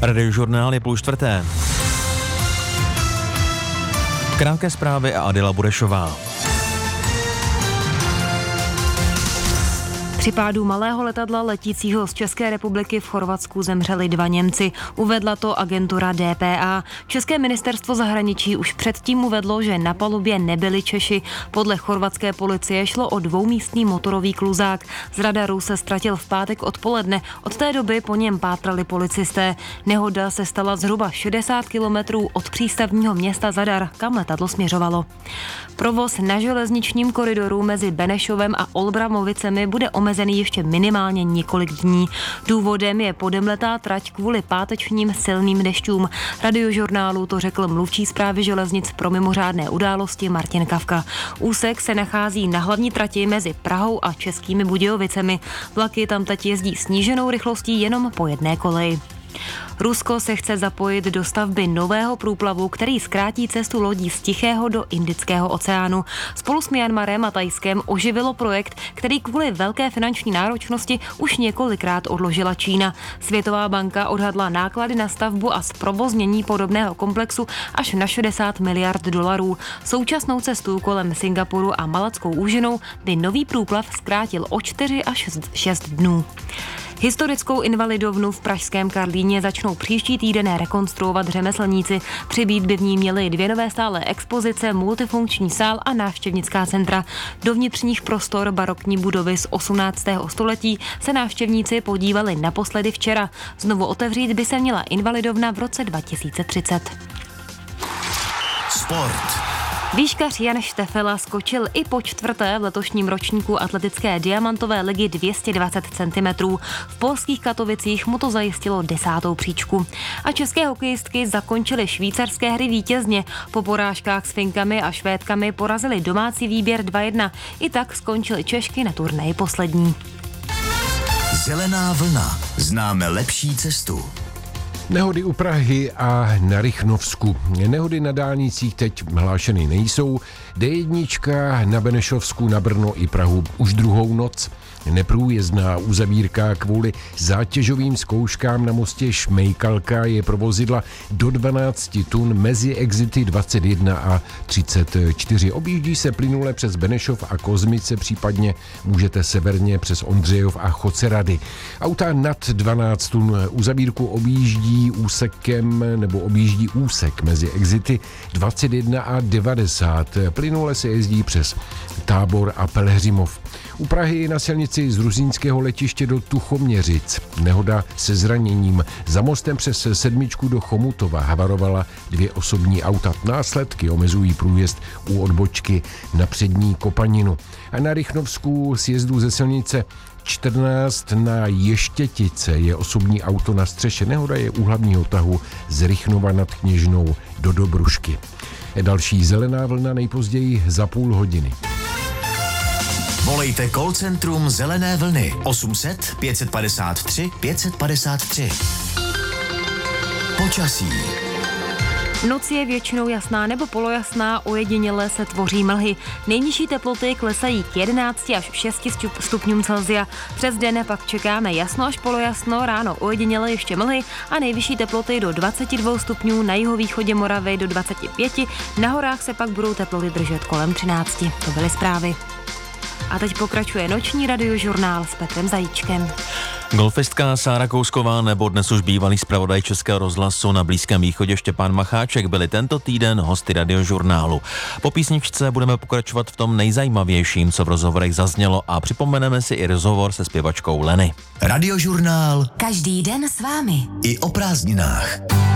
Radiožurnál je 3:30. Krátké zprávy a Adela Burešová. Při pádu malého letadla letícího z České republiky v Chorvatsku zemřeli 2 Němci. Uvedla to agentura DPA. České ministerstvo zahraničí už předtím uvedlo, že na palubě nebyli Češi. Podle chorvatské policie šlo o 2místný motorový kluzák. Z radaru se ztratil v pátek odpoledne. Od té doby po něm pátrali policisté. Nehoda se stala zhruba 60 kilometrů od přístavního města Zadar, kam letadlo směřovalo. Provoz na železničním koridoru mezi Benešovem a Olbramovicemi bude omezený ještě minimálně několik dní. Důvodem je podemletá trať kvůli pátečním silným dešťům. Radiožurnálu to řekl mluvčí správy železnic pro mimořádné události Martin Kavka. Úsek se nachází na hlavní trati mezi Prahou a Českými Budějovicemi. Vlaky tam teď jezdí sníženou rychlostí jenom po jedné koleji. Rusko se chce zapojit do stavby nového průplavu, který zkrátí cestu lodí z Tichého do Indického oceánu. Spolu s Myanmarem a Thajskem oživilo projekt, který kvůli velké finanční náročnosti už několikrát odložila Čína. Světová banka odhadla náklady na stavbu a zprovoznění podobného komplexu až na 60 miliard dolarů. Současnou cestu kolem Singapuru a Malackou úžinou by nový průplav zkrátil o 4 až 6 dnů. Historickou invalidovnu v pražském Karlíně začnou příští týden rekonstruovat řemeslníci. Přibýt by v ní měly 2 nové stálé expozice, multifunkční sál a návštěvnická centra. Do vnitřních prostor barokní budovy z 18. století se návštěvníci podívali naposledy včera. Znovu otevřít by se měla invalidovna v roce 2030. Sport. Výškař Jan Štefela skočil i po 4. v letošním ročníku atletické diamantové ligy 220 cm. V polských Katovicích mu to zajistilo 10. příčku. A české hokejistky zakončily švýcarské hry vítězně. Po porážkách s Finkami a Švédkami porazili domácí výběr 2-1. I tak skončily Češky na turnaji poslední. Zelená vlna. Známe lepší cestu. Nehody u Prahy a na Rychnovsku. Nehody na dálnicích teď hlášeny nejsou. D1 na Benešovsku, na Brno i Prahu už druhou noc. Neprůjezdná uzavírka kvůli zátěžovým zkouškám na mostě Šmejkalka je pro vozidla do 12 tun mezi exity 21 a 34. Objíždí se plynule přes Benešov a Kozmice, případně můžete severně přes Ondřejov a Chocerady. Auta nad 12 tun uzavírku objíždí úsek mezi exity 21 a 90. Plynule se jezdí přes Tábor a Pelhřimov. U Prahy na silnici z Rusínského letiště do Tuchoměřic. Nehoda se zraněním. Za mostem přes 7 do Chomutova havarovala 2 osobní auta. Následky omezují průjezd u odbočky na přední Kopaninu. A na Rychnovsku sjezdu ze silnice 14 na Ještětice je osobní auto na střeše. Nehoda je u hlavního tahu z Rychnova nad Kněžnou do Dobrušky. Další zelená vlna nejpozději za půl hodiny. Volejte call centrum Zelené vlny 800 553 553. Počasí. Noc je většinou jasná nebo polojasná, ojediněle se tvoří mlhy. Nejnižší teploty klesají k 11 až 6 stupňům Celsia. Přes den pak čekáme jasno až polojasno, ráno ojediněle ještě mlhy a nejvyšší teploty do 22 stupňů, na jihovýchodě Moravy do 25, na horách se pak budou teploty držet kolem 13. To byly zprávy. A teď pokračuje noční radiožurnál s Petrem Zajíčkem. Golfistka Sára Kousková nebo dnes už bývalý zpravodaj Českého rozhlasu na Blízkém východě Štěpán Macháček byli tento týden hosty radiožurnálu. Po písničce budeme pokračovat v tom nejzajímavějším, co v rozhovorech zaznělo, a připomeneme si i rozhovor se zpěvačkou Leny. Radiožurnál. Každý den s vámi. I o prázdninách.